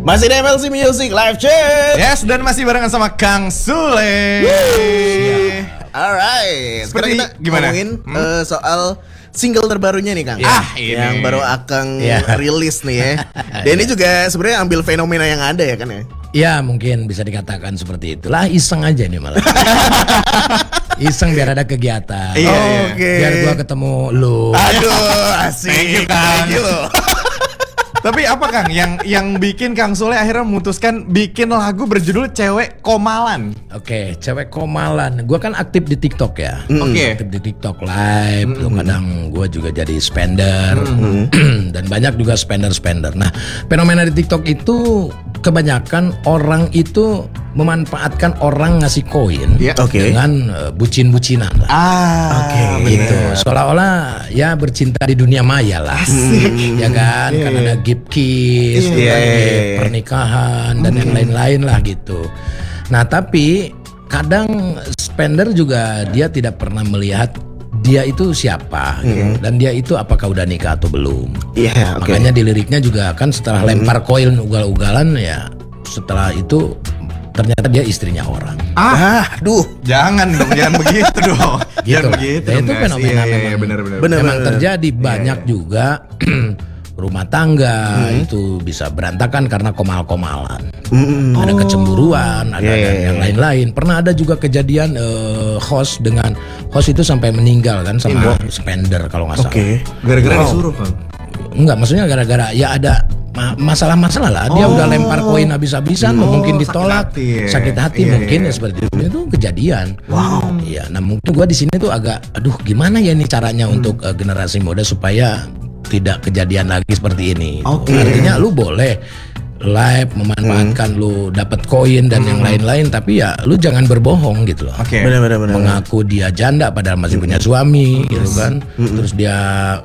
Masih di MLC Music Live Check. Yes, dan masih barengan sama Kang Sule. Alright. Sekarang kita gimana? ngomongin soal single terbarunya nih Kang. Ini. Yang baru Akang rilis nih ya. Dan ini juga sebenarnya ambil fenomena yang ada ya kan ya. Ya mungkin bisa dikatakan seperti itulah, iseng aja nih malah. Iseng biar ada kegiatan. Oke. Biar gua ketemu lu. Aduh, asik. Thank you, Kang. Thank you. Tapi apa Kang yang bikin Kang Sule akhirnya memutuskan bikin lagu berjudul Cewek Komalan? Oke, Cewek Komalan. Gua kan aktif di TikTok ya. Oke. Aktif di TikTok live. Tuh kadang gua juga jadi spender. Dan banyak juga spender. Nah, fenomena di TikTok itu kebanyakan orang itu memanfaatkan orang ngasih koin dengan bucin-bucinan lah. Oke. Gitu. Seolah-olah ya bercinta di dunia maya lah. Ya kan? Kan ada gift kiss, gift pernikahan dan yang lain-lain lah gitu. Nah, tapi kadang spender juga dia tidak pernah melihat dia itu siapa gitu. Dan dia itu apakah udah nikah atau belum. Makanya di liriknya juga kan setelah lempar koin ugal-ugalan ya, setelah itu ternyata dia istrinya orang. Aduh. Jangan dong, jangan begitu dong. Jangan begitu. Itu fenomena memang terjadi banyak juga. Rumah tangga itu bisa berantakan karena komal-komalan. Ada kecemburuan, ada yang lain-lain. Pernah ada juga kejadian host itu sampai meninggal kan sama spender kalau nggak salah. Gara-gara disuruh Bang. Enggak, maksudnya gara-gara ya ada masalah-masalah lah. Dia udah lempar koin habis-habisan, mungkin ditolak, sakit hati mungkin ya seperti itu kejadian. Iya, nah mungkin gua di sini tuh agak, aduh gimana ya ini caranya untuk generasi muda supaya tidak kejadian lagi seperti ini. Artinya lu boleh live memanfaatkan lu dapat koin dan yang lain-lain, tapi ya lu jangan berbohong gitu loh. Benar. Mengaku dia janda padahal masih punya suami gitu kan. Terus dia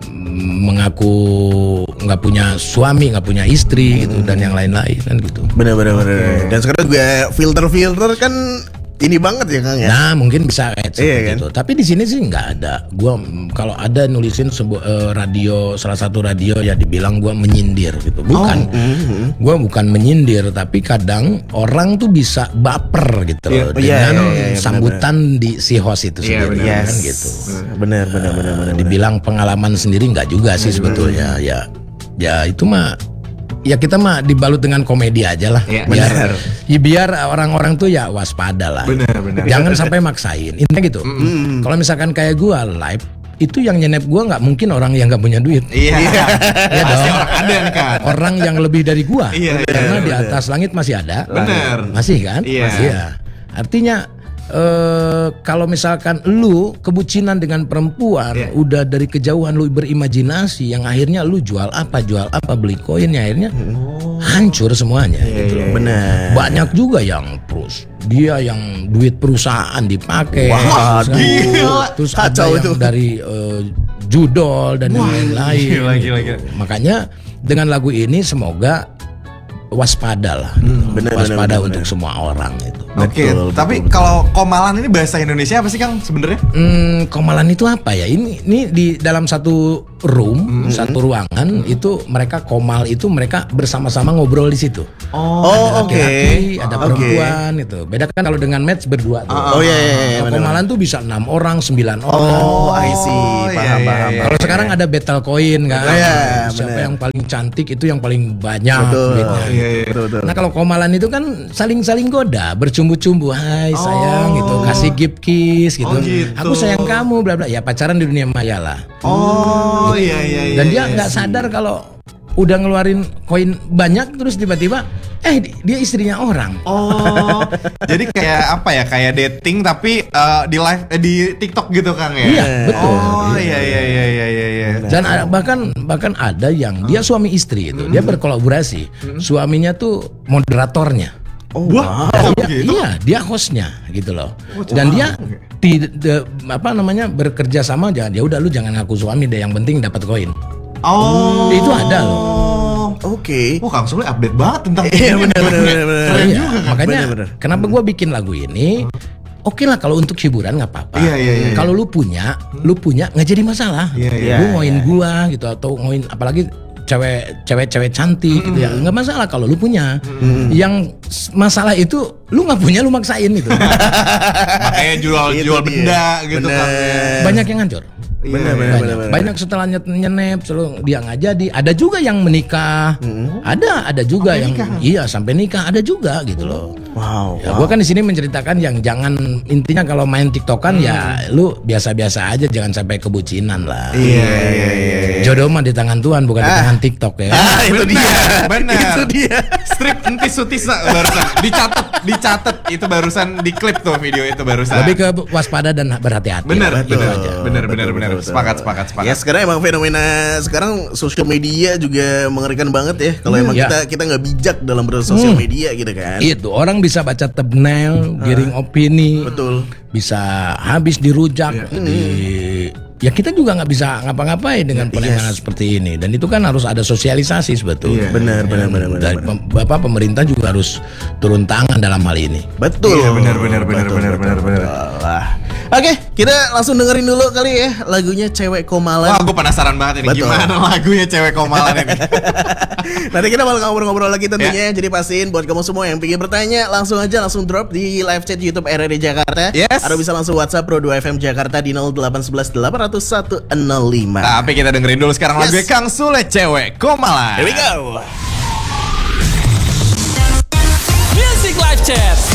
mengaku nggak punya suami, nggak punya istri gitu dan yang lain-lain kan gitu. Benar. Dan sekarang juga filter kan ini banget ya Kang ya. Nah mungkin bisa kayak kan? gitu. Tapi di sini sih nggak ada. Gua kalau ada nulisin sebuah radio, salah satu radio ya dibilang gua menyindir gitu. Bukan. Gua bukan menyindir, tapi kadang orang tuh bisa baper gitu loh dengan sambutan di si host itu sendiri kan gitu. Benar. Dibilang pengalaman sendiri nggak juga sih sebetulnya. Ya itu mah. Ya kita mah dibalut dengan komedi aja lah. Biar orang-orang tuh ya waspada lah. Benar. Jangan sampai maksain. Intinya gitu. Kalau misalkan kayak gua live, itu yang nyenep gua nggak mungkin orang yang nggak punya duit. Iya dong. Orang yang lebih dari gua. Karena di atas langit masih ada. Benar. Masih kan? Iya. Artinya kalau misalkan lu kebucinan dengan perempuan, udah dari kejauhan lu berimajinasi, yang akhirnya lu jual apa beli koinnya akhirnya hancur semuanya gitu loh. Benar. Banyak juga yang dia yang duit perusahaan dipakai, terus ada yang dari judol dan yang lain-lain. Gitu. Makanya dengan lagu ini semoga waspada lah, waspada untuk semua orang itu. Tapi kalau komalan ini bahasa Indonesia apa sih Kang sebenarnya? Komalan itu apa ya? Ini di dalam satu room, satu ruangan itu mereka komal itu mereka bersama-sama ngobrol di situ. Ada laki-laki, ada perempuan itu. Beda kan kalau dengan match berdua tuh. Komalan tuh bisa 6 orang, 9 orang. I see. Paham. Kalau sekarang ada battle coin kan. Siapa yang paling cantik itu yang paling banyak duitnya. Betul. Nah kalau komalan itu kan saling goda, bercumbu-cumbu, hai sayang gitu, kasih gift kiss gitu. Aku sayang kamu, bla bla. Ya pacaran di dunia maya lah. Iya. Dan dia nggak sadar kalau udah ngeluarin koin banyak terus tiba-tiba dia istrinya orang. Jadi kayak apa ya? Kayak dating tapi di live di TikTok gitu Kang ya? Iya, betul. Iya. Dan bahkan ada yang dia suami istri itu, dia berkolaborasi. Suaminya tuh moderatornya. Iya, dia hostnya gitu loh. Dan dia bekerja sama, ya udah lu jangan ngaku suami deh, yang penting dapat koin. Itu ada loh. Kang Sule update banget tentang benar. Makanya kenapa gua bikin lagu ini? Oke lah kalau untuk hiburan nggak apa-apa. Kalau lu punya nggak jadi masalah. Lu ngoin gua gitu atau ngoin apalagi cewek cantik gitu ya. Nggak masalah kalau lu punya. Yang masalah itu lu nggak punya, lu maksain gitu. Makanya jual benda gitu kan. Banyak yang hancur. Benar. Banyak setelah nyenep selalu dia nggak jadi. Ada juga yang menikah. Ada juga yang iya sampai nikah, ada juga gitu loh. Wow. Ya, gua kan di sini menceritakan yang jangan, intinya kalau main TikTokan ya lu biasa-biasa aja, jangan sampai kebucinan lah. Iya. Jodoh mah di tangan Tuhan, bukan di tangan TikTok ya. Itu dia. Benar. Itu dia. Strip entis sutisa barusan dicatat itu barusan di klip tuh video itu barusan. Lebih ke waspada dan berhati-hati. Benar. Betul. Sepakat. Ya sekarang emang fenomena sekarang sosial media juga mengerikan banget ya. Kalau emang kita nggak bijak dalam bersosial media gitu kan. Itu orang bisa baca thumbnail, giring opini, Betul. bisa habis dirujak. Ya kita juga nggak bisa ngapa-ngapain dengan fenomena seperti ini. Dan itu kan harus ada sosialisasi sebetulnya. Benar. Dan Bapak pemerintah juga harus turun tangan dalam hal ini. Betul. Iya, benar. Oke, kita langsung dengerin dulu kali ya lagunya Cewek Komalan. Wah, gue penasaran banget ini. Betul. Gimana lagunya Cewek Komalan ini. Nanti kita bakal ngobrol-ngobrol lagi tentunya. Jadi pastiin buat kamu semua yang pengen bertanya, langsung drop di live chat YouTube RRD Jakarta. Yes. Atau bisa langsung WhatsApp Pro 2 FM Jakarta di 0811 800 105. Tapi kita dengerin dulu sekarang lagunya Kang Sule, Cewek Komalan. Here we go. Music Live Chat.